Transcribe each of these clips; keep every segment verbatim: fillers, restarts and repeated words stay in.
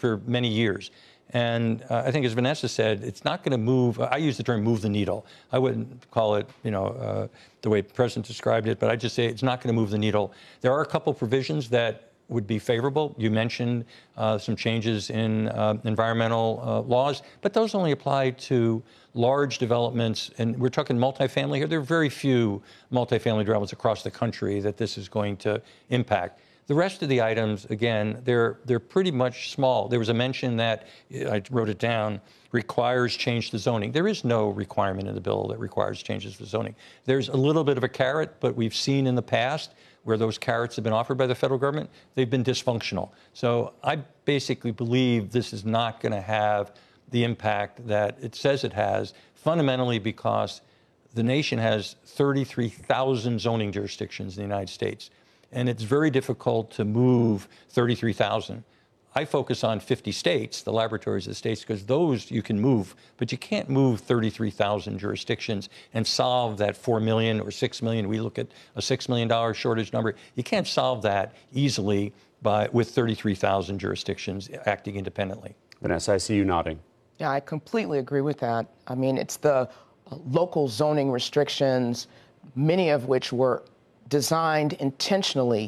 for many years. And uh, I think, as Vanessa said, it's not going to move. I use the term move the needle. I wouldn't call it, you know, uh, the way the President described it, but I just say it's not going to move the needle. There are a couple provisions that would be favorable. You mentioned uh, some changes in uh, environmental uh, laws, but those only apply to large developments. And we're talking multifamily here. There are very few multifamily developments across the country that this is going to impact. The rest of the items, again, they're they're pretty much small. There was a mention that, I wrote it down, requires change to zoning. There is no requirement in the bill that requires changes to zoning. There's a little bit of a carrot, but we've seen in the past where those carrots have been offered by the federal government, they've been dysfunctional. So I basically believe this is not going to have the impact that it says it has, fundamentally because the nation has thirty-three thousand zoning jurisdictions in the United States. And it's very difficult to move thirty-three thousand. I focus on fifty states, the laboratories of the states, because those you can move, but you can't move thirty-three thousand jurisdictions and solve that four million or six million. We look at a six million dollars shortage number. You can't solve that easily by with thirty-three thousand jurisdictions acting independently. Vanessa, I see you nodding. Yeah, I completely agree with that. I mean, it's the local zoning restrictions, many of which were designed intentionally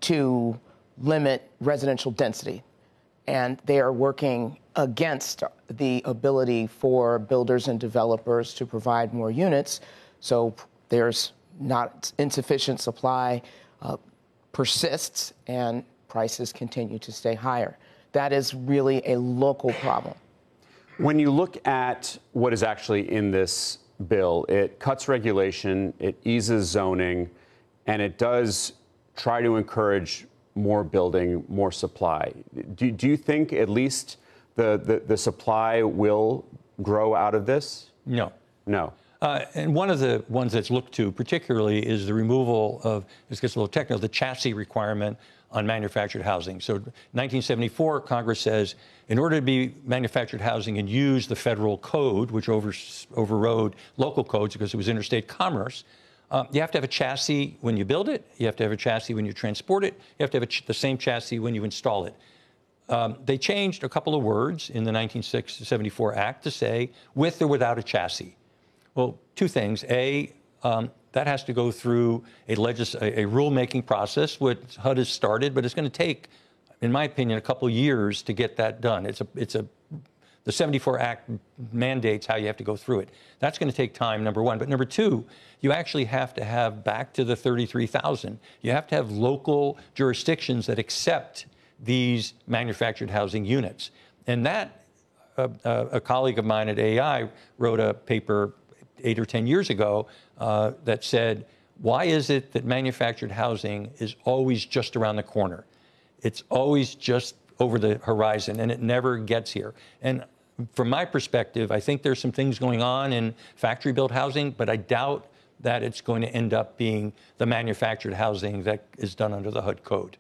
to limit residential density. And they are working against the ability for builders and developers to provide more units. So there's not insufficient supply, uh, persists, and prices continue to stay higher. That is really a local problem. When you look at what is actually in this bill, it cuts regulation, it eases zoning, and it does try to encourage more building, more supply. Do, do you think at least the, the, the supply will grow out of this? No. No. Uh, and one of the ones that's looked to particularly is the removal of, this gets a little technical, the chassis requirement on manufactured housing. So nineteen seventy-four, Congress says, in order to be manufactured housing and use the federal code, which over, overrode local codes because it was interstate commerce, Uh, you have to have a chassis when you build it. You have to have a chassis when you transport it. You have to have a ch- the same chassis when you install it. Um, they changed a couple of words in the nineteen seventy-four Act to say with or without a chassis. Well, two things. A, um, that has to go through a, legis- a, a rulemaking process, which H U D has started, but it's going to take, in my opinion, a couple of years to get that done. It's a, it's a The seventy-four Act mandates how you have to go through it. That's going to take time, number one. But number two, you actually have to have, back to the thirty-three thousand, you have to have local jurisdictions that accept these manufactured housing units. And that, uh, uh, a colleague of mine at A I I wrote a paper eight or ten years ago uh, that said, why is it that manufactured housing is always just around the corner? It's always just over the horizon, and it never gets here. And from my perspective, I think there's some things going on in factory-built housing, but I doubt that it's going to end up being the manufactured housing that is done under the H U D code.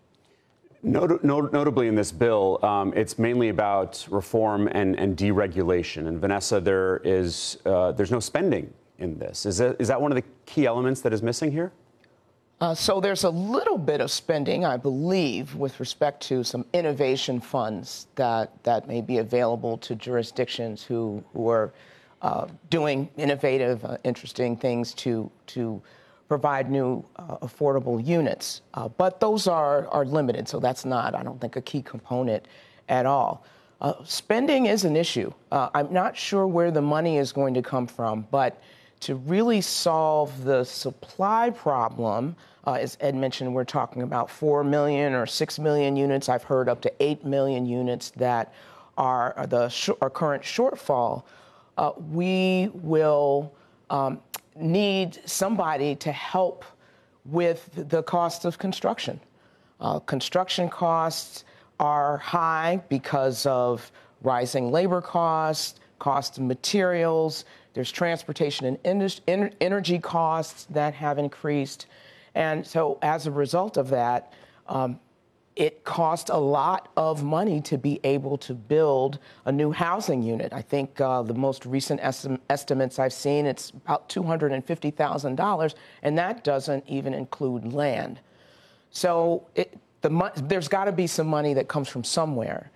Not- not- notably in this bill, um, it's mainly about reform and, and deregulation. And Vanessa, there is uh, there's no spending in this. Is that, is that one of the key elements that is missing here? Uh, so there's a little bit of spending, I believe, with respect to some innovation funds that, that may be available to jurisdictions who, who are uh, doing innovative, uh, interesting things to, to provide new uh, affordable units. Uh, but those are, are limited, so that's not, I don't think, a key component at all. Uh, spending is an issue. Uh, I'm not sure where the money is going to come from, but to really solve the supply problem, uh, as Ed mentioned, we're talking about four million or six million units. I've heard up to eight million units that are, are the sh- our current shortfall. Uh, we will um, need somebody to help with the cost of construction. Uh, construction costs are high because of rising labor costs, cost of materials. There's transportation and indus- en- energy costs that have increased. And so as a result of that, um, it costs a lot of money to be able to build a new housing unit. I think uh, the most recent estim- estimates I've seen, it's about two hundred fifty thousand dollars, and that doesn't even include land. So it, the mo- there's got to be some money that comes from somewhere.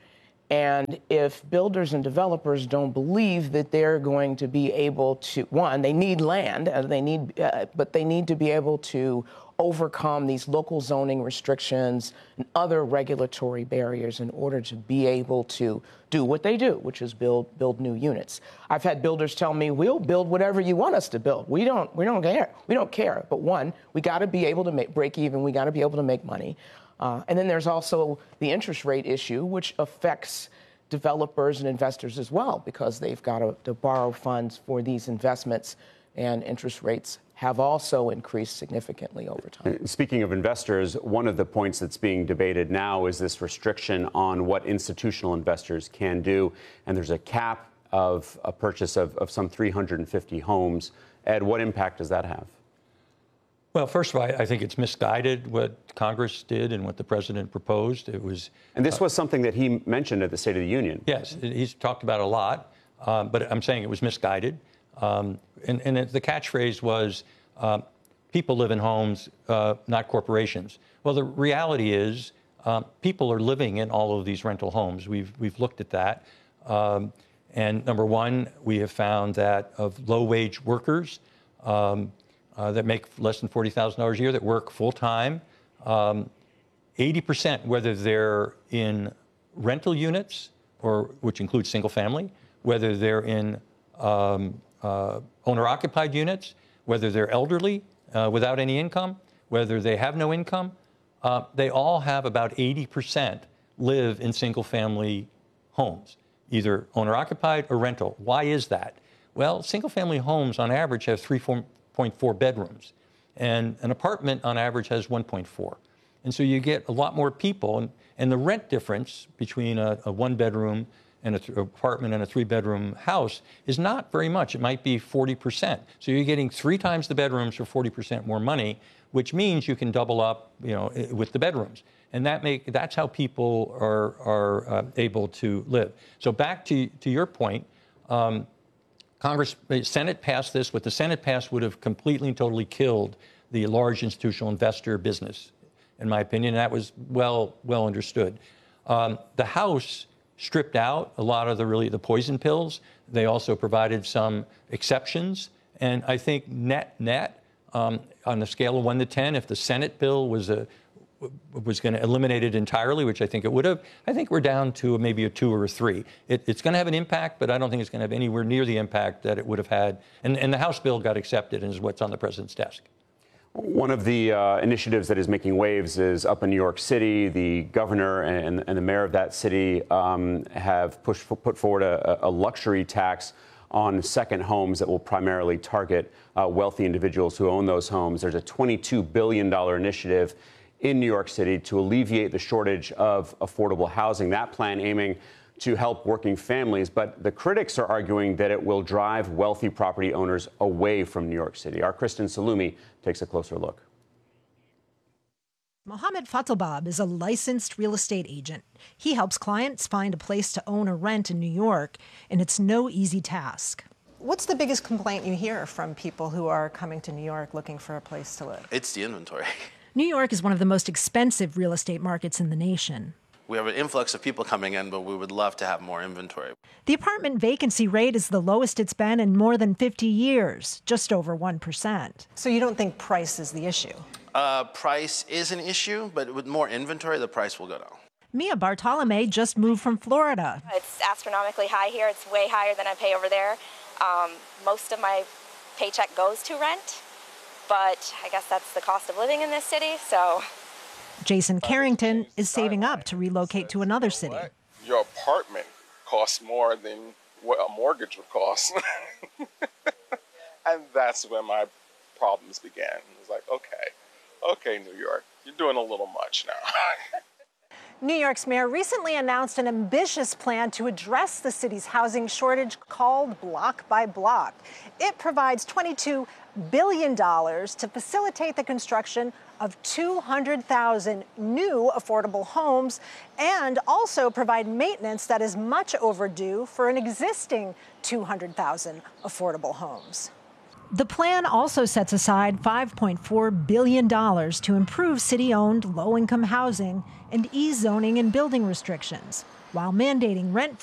And if builders and developers don't believe that they're going to be able to, one, they need land, and they need, uh, but they need to be able to overcome these local zoning restrictions and other regulatory barriers in order to be able to do what they do, which is build build new units. I've had builders tell me, "We'll build whatever you want us to build. We don't we don't care. We don't care." But one, we got to be able to make break even. We got to be able to make money. Uh, and then there's also the interest rate issue, which affects developers and investors as well, because they've got to, to borrow funds for these investments, and interest rates have also increased significantly over time. Speaking of investors, one of the points that's being debated now is this restriction on what institutional investors can do, and there's a cap of a purchase of, of some three hundred fifty homes. Ed, what impact does that have? Well, first of all, I think it's misguided what Congress did and what the president proposed. It was, and this uh, was something that he mentioned at the State of the Union. Yes, he's talked about it a lot, um, but I'm saying it was misguided. Um, and, and the catchphrase was, uh, people live in homes, uh, not corporations. Well, the reality is, um, people are living in all of these rental homes. We've we've looked at that, um, and number one, we have found that of low-wage workers. Um, Uh, that make less than forty thousand dollars a year, that work full-time, um, eighty percent, whether they're in rental units, or which includes single-family, whether they're in um, uh, owner-occupied units, whether they're elderly uh, without any income, whether they have no income, uh, they all have about eighty percent live in single-family homes, either owner-occupied or rental. Why is that? Well, single-family homes on average have three, four, point four bedrooms, and an apartment on average has one point four. And so you get a lot more people, and, and the rent difference between a, a one bedroom and an th- apartment and a three bedroom house is not very much. It might be forty percent. So you're getting three times the bedrooms for forty percent more money, which means you can double up, you know, with the bedrooms. And that make that's how people are, are uh, able to live. So back to, to your point, um, Congress, the Senate passed this. What the Senate passed would have completely and totally killed the large institutional investor business, in my opinion. And that was well, well understood. Um, the House stripped out a lot of the really the poison pills. They also provided some exceptions. And I think net net, um, on the scale of one to ten, if the Senate bill was a was going to eliminate it entirely, which I think it would have, I think we're down to maybe a two or a three. It, it's going to have an impact, but I don't think it's going to have anywhere near the impact that it would have had. And, and the House bill got accepted and is what's on the president's desk. One of the uh, initiatives that is making waves is up in New York City. The governor and, and the mayor of that city um, have pushed, put forward a, a luxury tax on second homes that will primarily target uh, wealthy individuals who own those homes. There's a twenty-two billion dollars initiative in New York City to alleviate the shortage of affordable housing. That plan aiming to help working families, but the critics are arguing that it will drive wealthy property owners away from New York City. Our Kristen Salumi takes a closer look. Mohammed Fatalbab is a licensed real estate agent. He helps clients find a place to own or rent in New York, and it's no easy task. What's the biggest complaint you hear from people who are coming to New York looking for a place to live? It's the inventory. New York is one of the most expensive real estate markets in the nation. We have an influx of people coming in, but we would love to have more inventory. The apartment vacancy rate is the lowest it's been in more than fifty years, just over one percent. So you don't think price is the issue? Uh, price is an issue, but with more inventory, the price will go down. Mia Bartolome just moved from Florida. It's astronomically high here. It's way higher than I pay over there. Um, most of my paycheck goes to rent. But I guess that's the cost of living in this city, so. Jason Carrington is saving up to relocate to another city. Your apartment costs more than what a mortgage would cost. And that's when my problems began. It was like, okay, okay, New York, you're doing a little much now. New York's mayor recently announced an ambitious plan to address the city's housing shortage called Block by Block. It provides twenty-two billion dollars to facilitate the construction of two hundred thousand new affordable homes and also provide maintenance that is much overdue for an existing two hundred thousand affordable homes. The plan also sets aside five point four billion dollars to improve city-owned low-income housing and ease zoning and building restrictions. while mandating rent